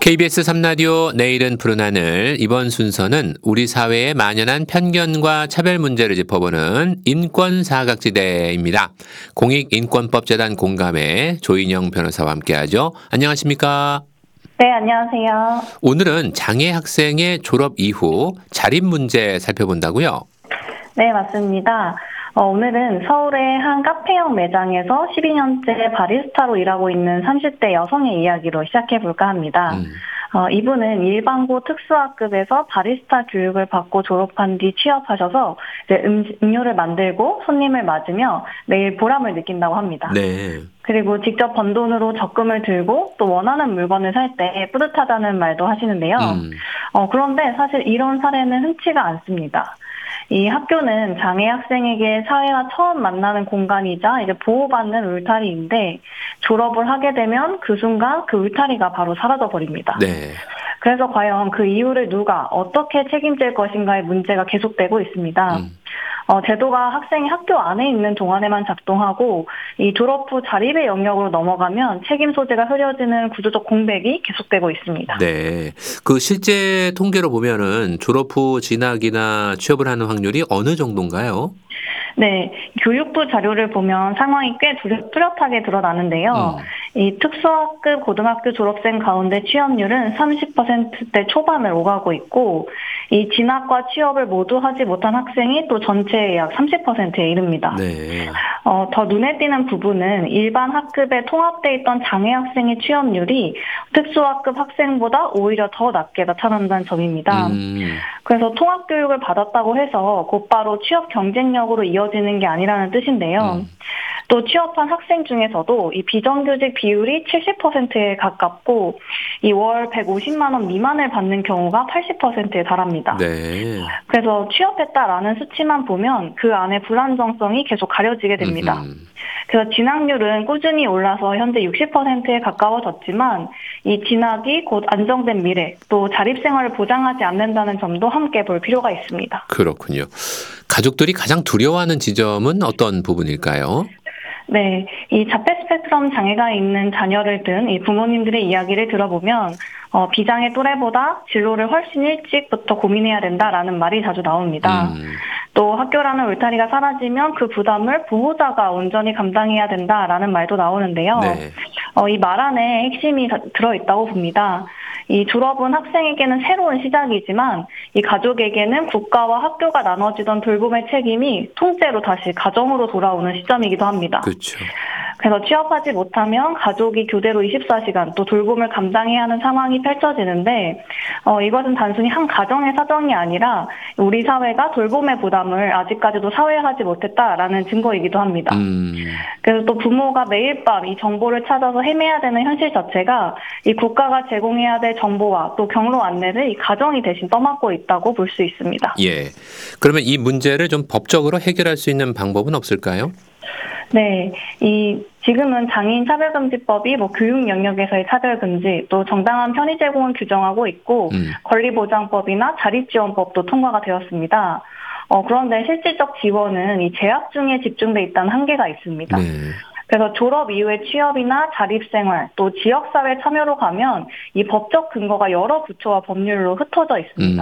KBS 3라디오 내일은 푸른 하늘. 이번 순서는 우리 사회에 만연한 편견과 차별 문제를 짚어보는 인권사각지대입니다. 공익인권법재단 공감회 조인영 변호사와 함께하죠. 안녕하십니까? 네, 안녕하세요. 오늘은 장애 학생의 졸업 이후 자립 문제 살펴본다고요? 네, 맞습니다. 오늘은 서울의 한 카페형 매장에서 12년째 바리스타로 일하고 있는 30대 여성의 이야기로 시작해볼까 합니다. 이분은 일반고 특수학급에서 바리스타 교육을 받고 졸업한 뒤 취업하셔서 이제 음료를 만들고 손님을 맞으며 매일 보람을 느낀다고 합니다. 네. 그리고 직접 번 돈으로 적금을 들고 또 원하는 물건을 살 때 뿌듯하다는 말도 하시는데요. 그런데 사실 이런 사례는 흔치가 않습니다. 이 학교는 장애 학생에게 사회와 처음 만나는 공간이자 이제 보호받는 울타리인데 졸업을 하게 되면 그 순간 그 울타리가 바로 사라져 버립니다. 네. 그래서 과연 그 이유를 누가 어떻게 책임질 것인가의 문제가 계속되고 있습니다. 제도가 학생이 학교 안에 있는 동안에만 작동하고 이 졸업 후 자립의 영역으로 넘어가면 책임 소재가 흐려지는 구조적 공백이 계속되고 있습니다. 네. 그 실제 통계로 보면은 졸업 후 진학이나 취업을 하는 확률이 어느 정도인가요? 네, 교육부 자료를 보면 상황이 꽤 뚜렷하게 드러나는데요. 이 특수학급 고등학교 졸업생 가운데 취업률은 30%대 초반을 오가고 있고, 이 진학과 취업을 모두 하지 못한 학생이 또 전체의 약 30%에 이릅니다. 네. 더 눈에 띄는 부분은 일반 학급에 통합돼 있던 장애 학생의 취업률이 특수학급 학생보다 오히려 더 낮게 나타난다는 점입니다. 그래서 통합교육을 받았다고 해서 곧바로 취업 경쟁력으로 이어지는 게 아니라는 뜻인데요. 또 취업한 학생 중에서도 이 비정규직 비율이 70%에 가깝고 이 월 150만 원 미만을 받는 경우가 80%에 달합니다. 네. 그래서 취업했다라는 수치만 보면 그 안에 불안정성이 계속 가려지게 됩니다. 그래서 진학률은 꾸준히 올라서 현재 60%에 가까워졌지만 이 진학이 곧 안정된 미래 또 자립생활을 보장하지 않는다는 점도 함께 볼 필요가 있습니다. 그렇군요. 가족들이 가장 두려워하는 지점은 어떤 부분일까요? 네, 이 자폐 스펙트럼 장애가 있는 자녀를 둔 이 부모님들의 이야기를 들어보면 비장애 또래보다 진로를 훨씬 일찍부터 고민해야 된다라는 말이 자주 나옵니다. 또 학교라는 울타리가 사라지면 그 부담을 보호자가 온전히 감당해야 된다라는 말도 나오는데요. 네. 이 말 안에 핵심이 들어있다고 봅니다. 이 졸업은 학생에게는 새로운 시작이지만 이 가족에게는 국가와 학교가 나눠지던 돌봄의 책임이 통째로 다시 가정으로 돌아오는 시점이기도 합니다. 그렇죠. 그래서 취업하지 못하면 가족이 교대로 24시간 또 돌봄을 감당해야 하는 상황이 펼쳐지는데 이것은 단순히 한 가정의 사정이 아니라 우리 사회가 돌봄의 부담을 아직까지도 사회화하지 못했다라는 증거이기도 합니다. 그래서 또 부모가 매일 밤 이 정보를 찾아서 헤매야 되는 현실 자체가 이 국가가 제공해야 될 정보와 또 경로 안내를 이 가정이 대신 떠맡고 있다고 볼 수 있습니다. 예. 그러면 이 문제를 좀 법적으로 해결할 수 있는 방법은 없을까요? 네, 지금은 장애인 차별금지법이 교육 영역에서의 차별금지, 또 정당한 편의 제공을 규정하고 있고, 권리보장법이나 자립지원법도 통과가 되었습니다. 그런데 실질적 지원은 이 재학 중에 집중돼 있다는 한계가 있습니다. 네. 그래서 졸업 이후의 취업이나 자립생활, 또 지역사회 참여로 가면 이 법적 근거가 여러 부처와 법률로 흩어져 있습니다.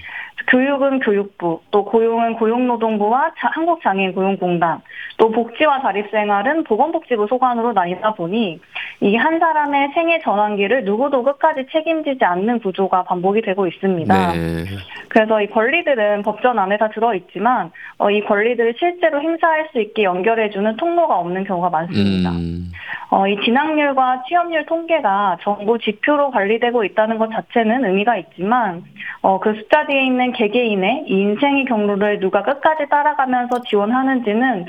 교육은 교육부, 또 고용은 고용노동부와 한국장애인고용공단, 또 복지와 자립생활은 보건복지부 소관으로 나뉘다 보니 이게 한 사람의 생애 전환기를 누구도 끝까지 책임지지 않는 구조가 반복이 되고 있습니다. 네. 그래서 이 권리들은 법전 안에 다 들어있지만 이 권리들을 실제로 행사할 수 있게 연결해주는 통로가 없는 경우가 많습니다. 이 진학률과 취업률 통계가 정부 지표로 관리되고 있다는 것 자체는 의미가 있지만 그 숫자 뒤에 있는 개개인의 이 인생의 경로를 누가 끝까지 따라가면서 지원하는지는